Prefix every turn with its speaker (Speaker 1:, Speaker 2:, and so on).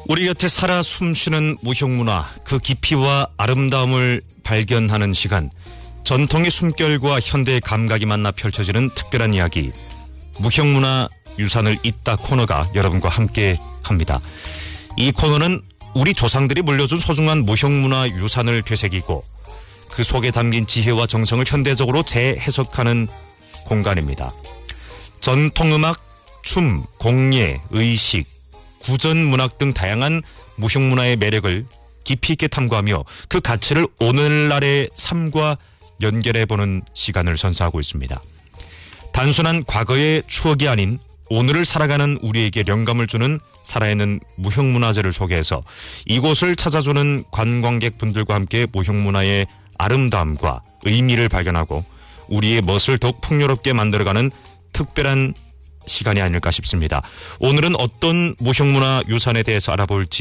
Speaker 1: 우리 곁에 살아 숨쉬는 무형문화, 그 깊이와 아름다움을 발견하는 시간. 전통의 숨결과 현대의 감각이 만나 펼쳐지는 특별한 이야기. 무형문화 유산을 잇다 코너가 여러분과 함께 합니다. 이 코너는 우리 조상들이 물려준 소중한 무형문화 유산을 되새기고 그 속에 담긴 지혜와 정성을 현대적으로 재해석하는 공간입니다. 전통음악, 춤, 공예, 의식, 구전문학 등 다양한 무형문화의 매력을 깊이 있게 탐구하며 그 가치를 오늘날의 삶과 연결해보는 시간을 선사하고 있습니다. 단순한 과거의 추억이 아닌 오늘을 살아가는 우리에게 영감을 주는 살아있는 무형문화재를 소개해서 이곳을 찾아주는 관광객분들과 함께 무형문화의 아름다움과 의미를 발견하고 우리의 멋을 더욱 풍요롭게 만들어가는 특별한 시간이 아닐까 싶습니다. 오늘은 어떤 무형문화 유산에 대해서 알아볼지